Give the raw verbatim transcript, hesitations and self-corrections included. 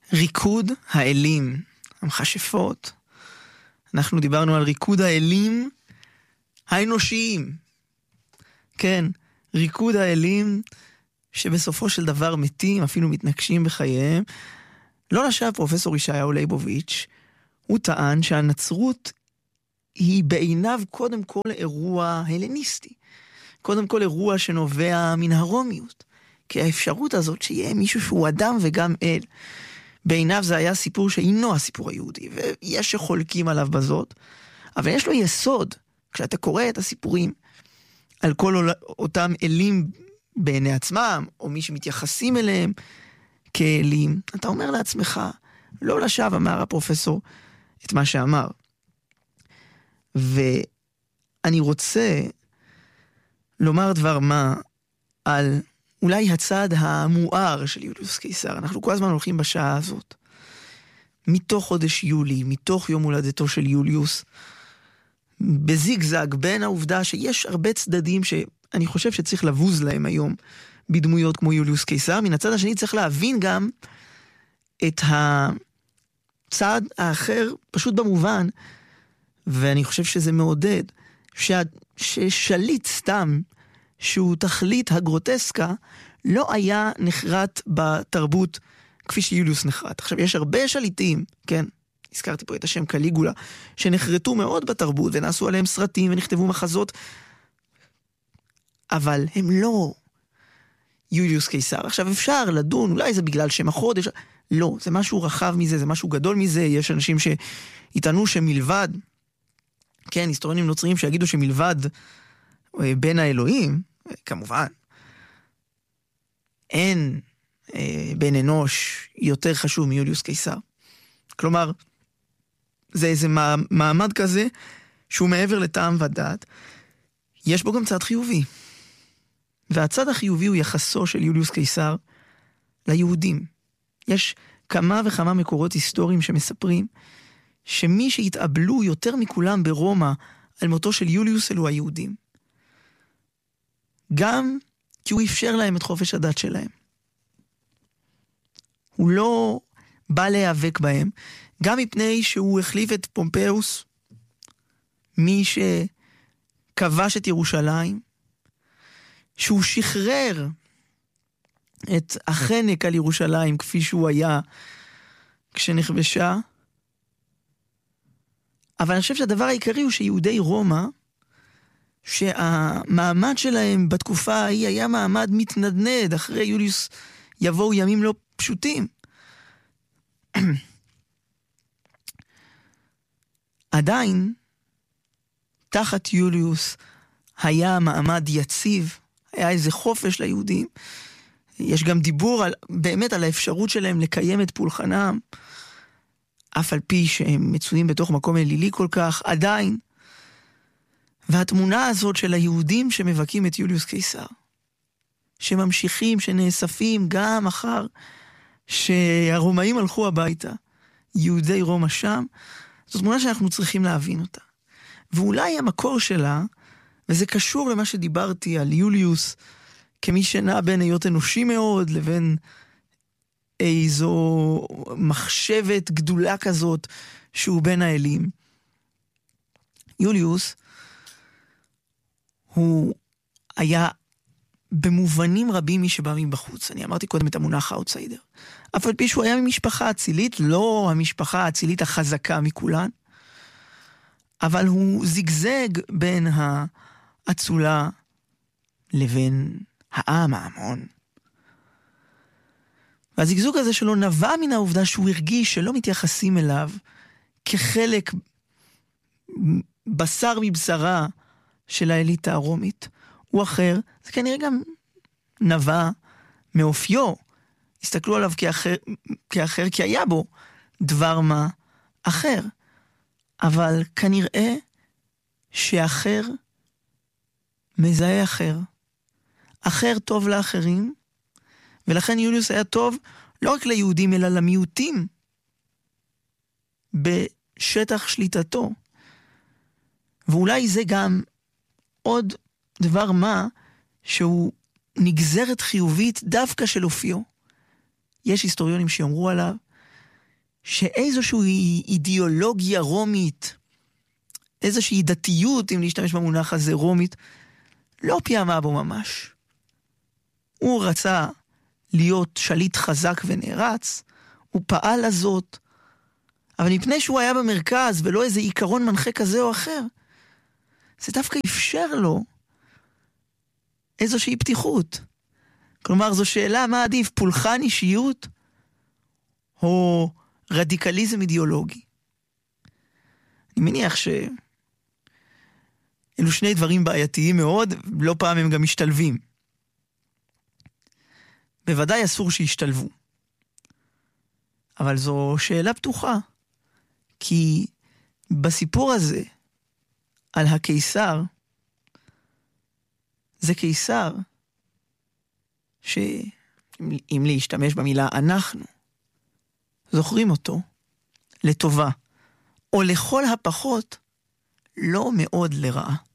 ריקוד האלים, המכשפות. אנחנו דיברנו על ריקוד האלים האנושיים. כן, ריקוד האלים שבסופו של דבר מתים, אפילו מתנגשים בחייהם. לא לשווא פרופסור ישעיהו ליבוביץ', הוא טען שהנצרות היא בעיניו קודם כל אירוע הלניסטי. קודם כל אירוע שנובע מן הרומיות. כי האפשרות הזאת שיהיה מישהו שהוא אדם וגם אל, בעיניו זה היה סיפור שאינו הסיפור היהודי, ויש שחולקים עליו בזאת, אבל יש לו יסוד, כשאתה קורא את הסיפורים על כל אותם אלים בעיני עצמם, או מי שמתייחסים אליהם כאלים, אתה אומר לעצמך, לא לשווא אמר הפרופסור את מה שאמר. ואני רוצה לומר דבר מה על אולי הצד המואר של יוליוס קיסר. אנחנו כל הזמן הולכים בשעה הזאת. מתוך חודש יולי, מתוך יום הולדתו של יוליוס, בזיגזג בין העובדה שיש הרבה צדדים שאני חושב שצריך לבוז להם היום בדמויות כמו יוליוס קיסר. מן הצד השני צריך להבין גם את הצד האחר פשוט במובן, ואני חושב שזה מעודד, ששליט סתם שהוא תכלית הגרוטסקה, לא היה נחרט בתרבות כפי שיוליוס נחרט. עכשיו, יש הרבה שליטים, כן, הזכרתי פה את השם קליגולה, שנחרטו מאוד בתרבות, ונעשו עליהם סרטים, ונכתבו מחזות, אבל הם לא יוליוס קיסר. עכשיו, אפשר לדון, אולי זה בגלל שם החודש, לא, זה משהו רחב מזה, זה משהו גדול מזה, יש אנשים שיטענו שמלבד, כן, היסטוריונים נוצריים שיגידו שמלבד בין האלוהים, כמובן, אין אה, בן אנוש יותר חשוב מיוליוס קיסר. כלומר, זה איזה מעמד כזה שהוא מעבר לטעם ודעת. יש בו גם צד חיובי. והצד החיובי הוא יחסו של יוליוס קיסר ליהודים. יש כמה וכמה מקורות היסטוריים שמספרים שמי שהתאבלו יותר מכולם ברומא על מותו של יוליוס אלו היהודים. גם כי הוא אפשר להם את חופש הדת שלהם. הוא לא בא להיאבק בהם, גם מפני שהוא החליף את פומפאוס, מי שכבש את ירושלים, שהוא שחרר את החנק על ירושלים כפי שהוא היה כשנכבשה. אבל אני חושב שהדבר העיקרי הוא שיהודי רומא, שהמעמד שלהם בתקופה ההיא היה מעמד מתנדנד, אחרי יוליוס יבואו ימים לא פשוטים. עדיין, תחת יוליוס היה מעמד יציב, היה איזה חופש ליהודים. יש גם דיבור על, באמת על האפשרות שלהם לקיים את פולחנם, אף על פי שהם מצויים בתוך מקום אלילי כל כך, עדיין. והתמונה הזאת של היהודים שמבקים את יוליוס קיסר, שממשיכים, שנאספים גם אחר שהרומאים הלכו הביתה, יהודי רומא שם, זו תמונה שאנחנו צריכים להבין אותה. ואולי המקור שלה, וזה קשור למה שדיברתי על יוליוס, כמי שנע בין היות אנושי מאוד, לבין איזו מחשבת גדולה כזאת, שהוא בין האלים. יוליוס, הוא היה במובנים רבים מי שבא מבחוץ. אני אמרתי קודם את המונח האוטסיידר. אף על פי שהוא היה ממשפחה אצילית, לא המשפחה האצילית החזקה מכולן, אבל הוא זגזג בין האצולה לבין העם, ההמון. והזגזוג הזה שלו נבע מן העובדה שהוא הרגיש שלא מתייחסים אליו כחלק בשר מבשרה של האליטה הרומית. הוא אחר, זה כנראה גם נבע מאופיו. הסתכלו עליו כאחר, כאחר, כי היה בו דבר מה אחר. אבל כנראה שאחר מזהה אחר. אחר טוב לאחרים, ולכן יוליוס היה טוב לא רק ליהודים, אלא למיעוטים בשטח שליטתו. ואולי זה גם עוד דבר מה שהוא נגזרת חיובית דווקא של אופיו. יש היסטוריונים שיאמרו עליו שאיזושהי אידיאולוגיה רומית, איזושהי דתיות, אם להשתמש במונח הזה רומית, לא פיעמה בו ממש. הוא רצה להיות שליט חזק ונערץ, הוא פעל לזאת, אבל מפני שהוא היה במרכז ולא איזה עיקרון מנחה כזה או אחר, זה דווקא אפשר לו איזושהי פתיחות. כלומר, זו שאלה מה עדיף, פולחן אישיות או רדיקליזם אידיאולוגי. אני מניח שאלו שני דברים בעייתיים מאוד, לא פעם הם גם משתלבים. בוודאי אסור שישתלבו. אבל זו שאלה פתוחה. כי בסיפור הזה, על הקיסר, זה קיסר, שאם להשתמש במילה אנחנו, זוכרים אותו לטובה, או לכל הפחות לא מאוד לרעה.